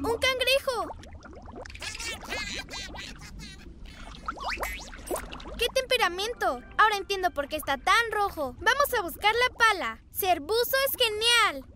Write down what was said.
¡Un cangrejo! ¡Qué temperamento! Ahora entiendo por qué está tan rojo. ¡Vamos a buscar la pala! ¡Ser buzo es genial!